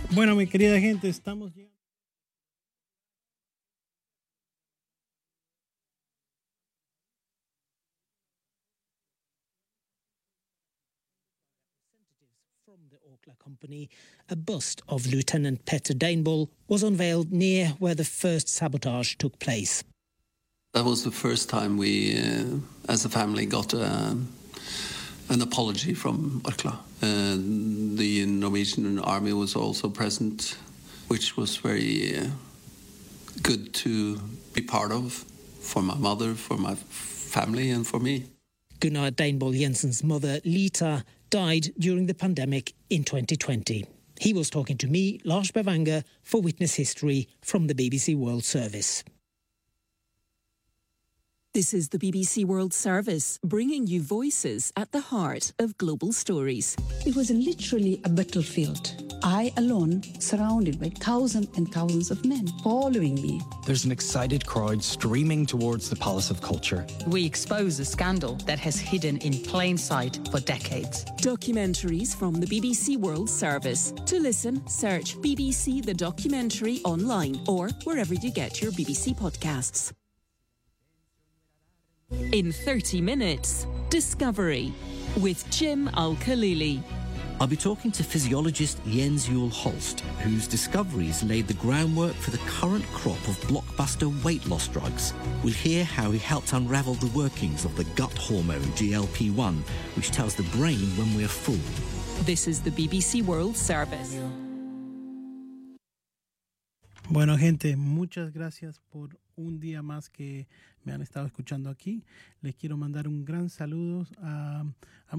Bueno, mi querida gente, estamos llegando. From the Orkla company, a bust of Lieutenant Petter Danebull was unveiled near where the first sabotage took place. That was the first time we, as a family, got an apology from Orkla. The Norwegian army was also present, which was very good to be part of for my mother, for my family, and for me. Gunnar Danebull Jensen's mother, Lita, died during the pandemic in 2020. He was talking to me, Lars Bavanger, for Witness History from the BBC World Service. This is the BBC World Service, bringing you voices at the heart of global stories. It was literally a battlefield. I alone, surrounded by thousands and thousands of men following me. There's an excited crowd streaming towards the Palace of Culture. We expose a scandal that has hidden in plain sight for decades. Documentaries from the BBC World Service. To listen, search BBC The Documentary online or wherever you get your BBC podcasts. In 30 minutes, Discovery with Jim Al-Khalili. I'll be talking to physiologist Jens Juul Holst, whose discoveries laid the groundwork for the current crop of blockbuster weight loss drugs. We'll hear how he helped unravel the workings of the gut hormone GLP-1, which tells the brain when we're full. This is the BBC World Service. Bueno, gente, muchas gracias por un día más que me han estado escuchando aquí. Les quiero mandar un gran saludo a